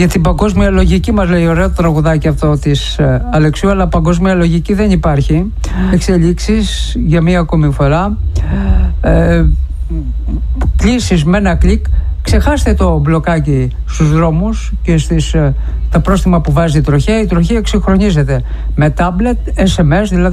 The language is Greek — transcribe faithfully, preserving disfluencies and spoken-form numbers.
Για την παγκόσμια λογική μας λέει ωραίο το τραγουδάκι αυτό της ε, Αλεξίου, αλλά παγκόσμια λογική δεν υπάρχει. Εξελίξεις για μία ακόμη φορά. Ε, κλήσεις με ένα κλικ. Ξεχάστε το μπλοκάκι στους δρόμους και στις, τα πρόστιμα που βάζει η τροχέα. Η τροχέα εξυγχρονίζεται με τάμπλετ, ες εμ ες, δηλαδή